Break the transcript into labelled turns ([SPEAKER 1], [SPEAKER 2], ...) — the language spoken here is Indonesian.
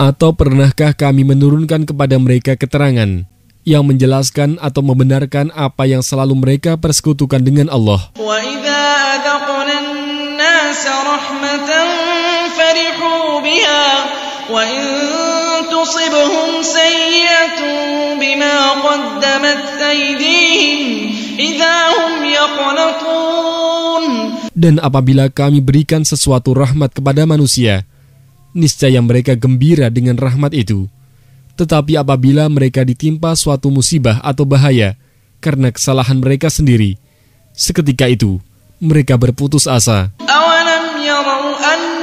[SPEAKER 1] Atau pernahkah kami menurunkan kepada mereka keterangan yang menjelaskan atau membenarkan apa yang selalu mereka persekutukan dengan Allah?
[SPEAKER 2] وَإِذَا أَذَقْنَا النَّاسَ رَحْمَةً فَرِحُوا بِهَا وَإِن تُصِبْهُمْ سَيِّئَةٌ بِمَا قَدَّمَتْ أَيْدِيهِمْ إِذَا هُمْ يَقْنَطُونَ.
[SPEAKER 1] Dan apabila kami berikan sesuatu rahmat kepada manusia, niscaya mereka gembira dengan rahmat itu. Tetapi apabila mereka ditimpa suatu musibah atau bahaya karena kesalahan mereka sendiri, seketika itu mereka berputus asa.